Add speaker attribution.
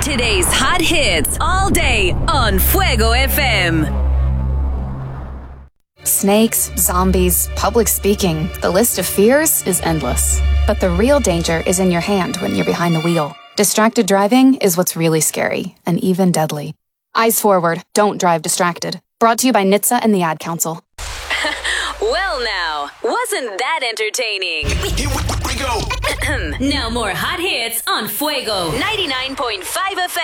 Speaker 1: Today's hot hits all day on Fuego FM.
Speaker 2: Snakes, zombies, public speaking. The list of fears is endless. But the real danger is in your hand when you're behind the wheel. Distracted driving is what's really scary and even deadly. Eyes forward, don't drive distracted. Brought to you by NHTSA and the Ad Council.
Speaker 1: Well now, wasn't that entertaining?
Speaker 3: Here we go.
Speaker 1: Now more hot hits on Fuego 99.5 FM.